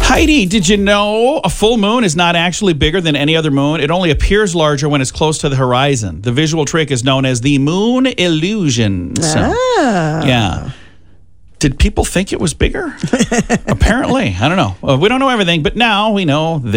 Heidi, did you know a full moon is not actually bigger than any other moon? It only appears larger when it's close to the horizon. The visual trick is known as the moon illusion. So, yeah. Did people think it was bigger? Apparently. I don't know. We don't know everything, but now we know this.